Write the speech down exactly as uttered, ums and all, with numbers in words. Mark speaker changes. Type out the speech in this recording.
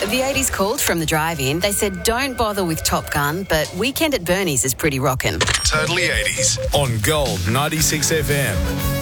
Speaker 1: The eighties called from the drive-in. They said don't bother with Top Gun, but Weekend at Bernie's is pretty rockin'.
Speaker 2: Totally eighties.
Speaker 3: On Gold ninety-six F M.